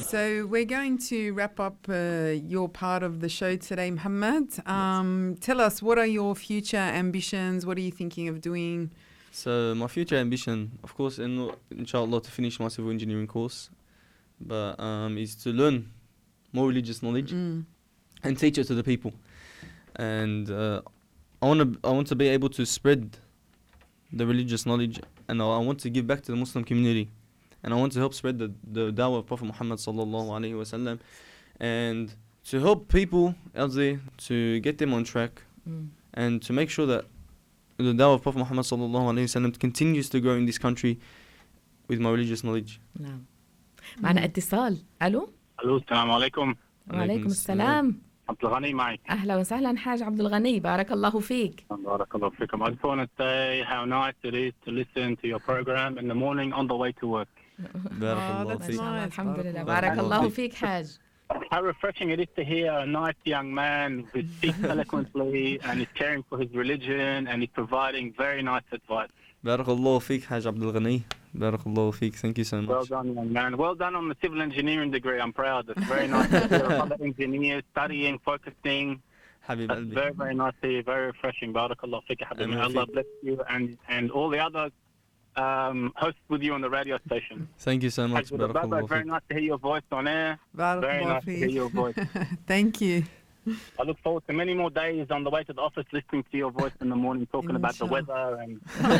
So we're going to wrap up your part of the show today, Muhammad. Tell us, what are your future ambitions? What are you thinking of doing? So my future ambition, of course, inshallah, to finish my civil engineering course, but is to learn more religious knowledge and teach it to the people. And I want to be able to spread the religious knowledge, and I want to give back to the Muslim community, and I want to help spread the dawah of Prophet Muhammad sallallahu alaihi wasallam, and to help people out there to get them on track, and to make sure that the dawah of Prophet Muhammad sallallahu alaihi wasallam continues to grow in this country with my religious knowledge. نعم. معنا اتصال. الو السلام عليكم. وعليكم السلام. عبد الغني معك. اهلا وسهلا حاج عبد الغني، بارك الله فيك. بارك الله فيكم. I just want to say how nice it is to listen to your program in the morning on the way to work. بارك الله that's فيك. nice. الحمد لله، بارك بارك الله الله فيك. فيك حاج. How refreshing it is to hear a nice young man who speaks eloquently and is caring for his religion and is providing very nice advice. بارك الله فيك حاج عبد الغني. بارك الله فيك. Thank you so much. Well done, young man. Well done on the civil engineering degree. I'm proud. It's very nice to hear other engineers studying, focusing. حبيب That's قلبي. very, very nice to hear. Very refreshing. Barakallah fik, habibi. Amen. Allah bless you and all the other hosts with you on the radio station. Thank you so much. Hajj بارك Baba, الله very فيك. nice to hear your voice on air. Very Barakallah nice to hear feek. your voice. Thank you. I look forward to many more days on the way to the office listening to your voice in the morning, talking about the weather and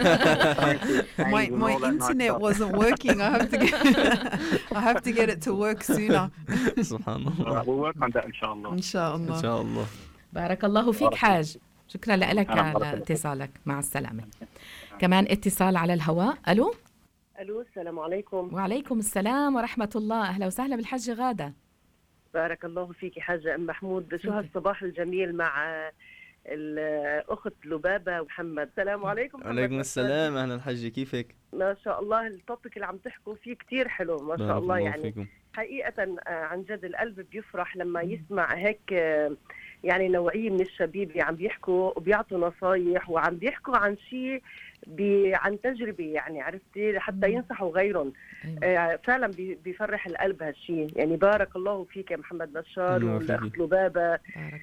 My internet wasn't working. I have to get it to work sooner. سبحان الله. All right, we'll work on that, inshallah. إن Inshallah. شاء الله. بارك الله فيك حاج، شكرا لك على اتصالك، مع السلامة. كمان اتصال على الهواء. الو الو السلام عليكم. وعليكم السلام ورحمة الله، أهلا وسهلا بالحج غادة. بارك الله فيك حاجة أم محمود. شو هالصباح الجميل مع الأخت لبابة ومحمد. السلام عليكم. وعليكم السلام. أهلا الحج، كيفك؟ ما شاء الله التوبيك اللي عم تحكوا فيه كتير حلو ما شاء الله. يعني فيكم. حقيقة عن جد القلب بيفرح لما يسمع هيك يعني نوعية من الشباب اللي عم بيحكوا وبيعطوا نصايح وعم بيحكوا عن شيء عن تجربة، يعني عرفتي، حتى ينصحوا غيرهم. فعلا بيفرح القلب هالشيء. يعني بارك الله فيك يا محمد بشار والأخت لبابة،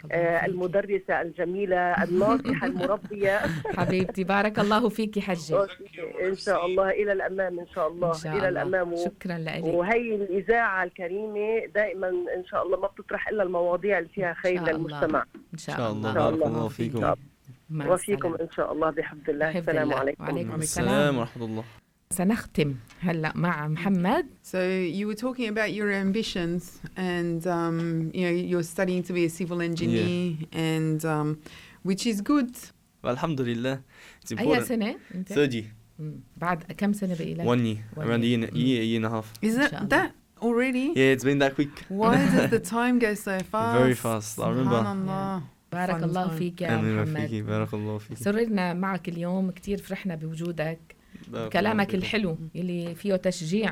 المدرسة الجميلة الناصحة المربية. حبيبتي بارك الله فيك حجة. إن شاء الله إلى الأمام، إن شاء الله إلى الأمام. شكرا لك. وهي الإذاعة الكريمة دائما إن شاء الله ما بتطرح إلا المواضيع اللي فيها خير للمجتمع. إن شاء الله. بارك الله فيكم. وفيكم إن شاء الله بحفظ الله. السلام عليكم. وعليكم السلام ورحمة الله. سنختم هلا مع محمد. So you were talking about your ambitions, and you're studying to be a civil engineer, and which is good. والحمد لله. أي سنة أنت؟ 30. بعد كم سنة بقي لك؟ 1 year. Around a year and a half. Is that already? Yeah, it's been that quick. Why does the time go so fast? Very fast. I remember. Subhanallah. بارك الله فيك يا محمد. بارك الله فيك. سررنا معك اليوم، كتير فرحنا بوجودك، كلامك الحلو اللي فيه تشجيع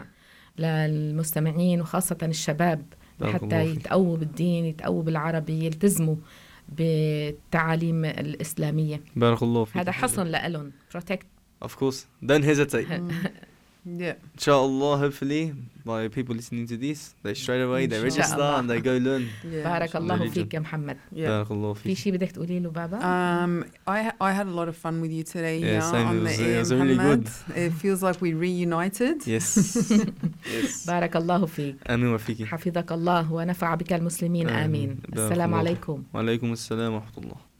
للمستمعين وخاصة الشباب حتى يتقووا بالدين، يتقووا بالعربي، يلتزموا بالتعاليم الإسلامية. بارك الله فيك. هذا حصن لألون. Protect. Of course. Don't hesitate. Yeah. Inshallah, hopefully, by people listening to this, they straight away they register and they go learn. بارك الله فيك يا محمد. بارك الله فيك. في شيء بدك تقولي له بابا؟ I had a lot of fun with you today. Yeah, same. On It was really good. It feels like we reunited. Yes. Yes. بارك الله فيك. آمين وفيك. حفظك الله ونفع بك المسلمين. آمين. السلام عليكم. وعليكم السلام ورحمة الله.